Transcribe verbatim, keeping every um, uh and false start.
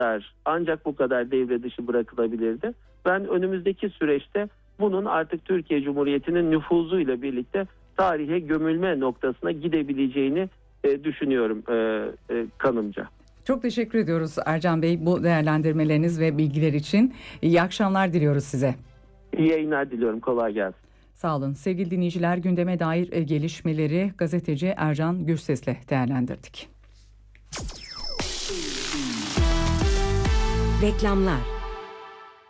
ancak bu kadar devre dışı bırakılabilirdi. Ben önümüzdeki süreçte bunun artık Türkiye Cumhuriyeti'nin nüfuzuyla birlikte tarihe gömülme noktasına gidebileceğini e, düşünüyorum e, e, kanımca. Çok teşekkür ediyoruz Ercan Bey bu değerlendirmeleriniz ve bilgiler için. İyi akşamlar diliyoruz size. İyi yayınlar diliyorum. Kolay gelsin. Sağ olun. Sevgili dinleyiciler, gündeme dair gelişmeleri gazeteci Ercan Gürses'le değerlendirdik. Reklamlar.